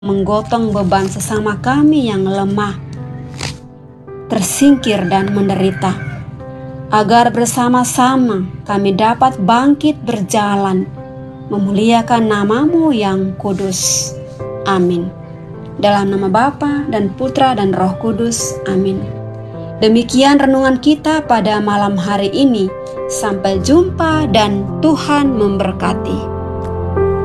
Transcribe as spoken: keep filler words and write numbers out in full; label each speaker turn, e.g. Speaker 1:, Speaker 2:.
Speaker 1: menggotong beban sesama kami yang lemah, tersingkir dan menderita, agar bersama-sama kami dapat bangkit berjalan, memuliakan nama-Mu yang kudus. Amin. Dalam nama Bapa dan Putra dan Roh Kudus. Amin. Demikian renungan kita pada malam hari ini. Sampai jumpa dan Tuhan memberkati.